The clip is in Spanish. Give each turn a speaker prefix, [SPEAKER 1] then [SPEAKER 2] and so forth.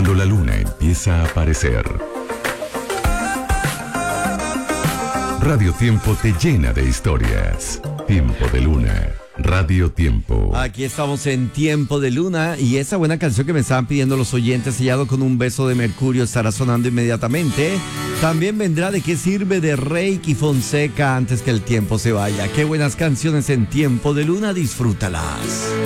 [SPEAKER 1] Cuando la luna empieza a aparecer, Radio Tiempo te llena de historias. Tiempo de Luna. Radio Tiempo.
[SPEAKER 2] Aquí estamos en Tiempo de Luna y esa buena canción que me estaban pidiendo los oyentes, sellado con un beso de Mercurio, estará sonando inmediatamente. También vendrá De qué sirve de Reiki Fonseca antes que el tiempo se vaya. Qué buenas canciones en Tiempo de Luna, disfrútalas.